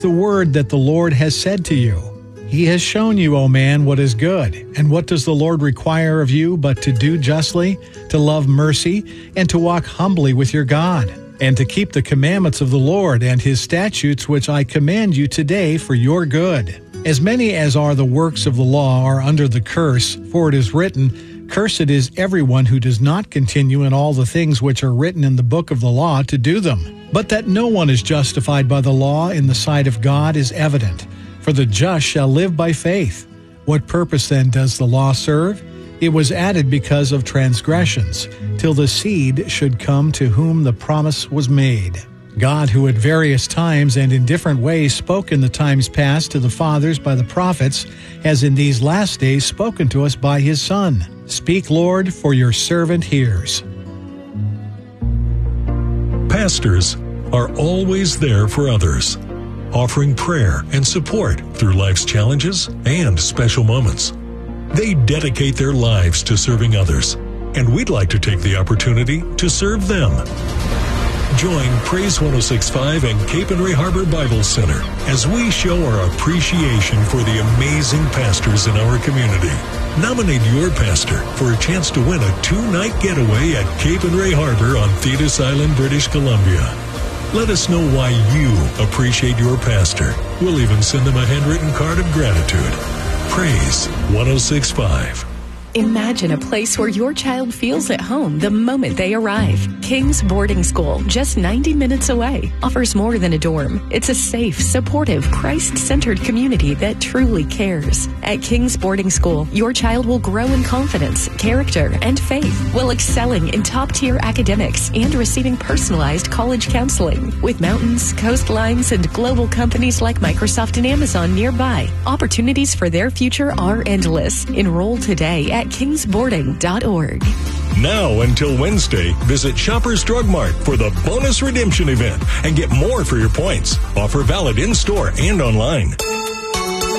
the word that the Lord has said to you. He has shown you, O man, what is good. And what does the Lord require of you but to do justly, to love mercy, and to walk humbly with your God, and to keep the commandments of the Lord and his statutes which I command you today for your good. As many as are the works of the law are under the curse, for it is written, Cursed is everyone who does not continue in all the things which are written in the book of the law to do them. But that no one is justified by the law in the sight of God is evident, for the just shall live by faith. What purpose then does the law serve? It was added because of transgressions, till the seed should come to whom the promise was made. God, who at various times and in different ways spoke in the times past to the fathers by the prophets, has in these last days spoken to us by his Son. Speak, Lord, for your servant hears. Pastors are always there for others, offering prayer and support through life's challenges and special moments. They dedicate their lives to serving others, and we'd like to take the opportunity to serve them. Join Praise 106.5 and Cape and Ray Harbor Bible Center as we show our appreciation for the amazing pastors in our community. Nominate your pastor for a chance to win a 2-night getaway at Cape and Ray Harbor on Thetis Island, British Columbia. Let us know why you appreciate your pastor. We'll even send them a handwritten card of gratitude. Praise 106.5. Imagine a place where your child feels at home the moment they arrive. King's Boarding School, just 90 minutes away, offers more than a dorm. It's a safe, supportive, Christ-centered community that truly cares. At King's Boarding School, your child will grow in confidence, character, and faith, while excelling in top-tier academics and receiving personalized college counseling. With mountains, coastlines, and global companies like Microsoft and Amazon nearby, opportunities for their future are endless. Enroll today at kingsboarding.org. Now until Wednesday, visit Shoppers Drug Mart for the bonus redemption event and get more for your points. Offer valid in-store and online.